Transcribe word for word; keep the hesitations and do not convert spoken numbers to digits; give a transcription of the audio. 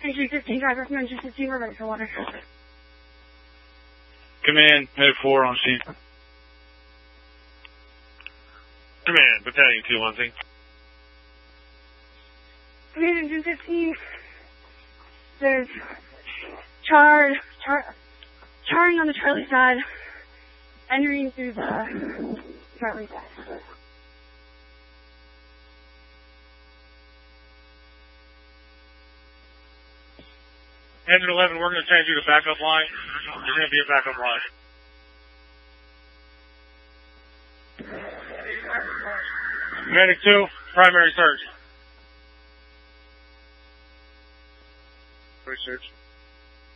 Entry fifteen, driver from Entry fifteen, we're ready for water. Command, Med four on scene. Command, Battalion two one zero. Command, Entry fifteen, there's char, char, charring on the Charlie side, entering through the Charlie side. Engine eleven, we're going to change you to backup line. You're going to be a backup line. Medic two, primary search. First search.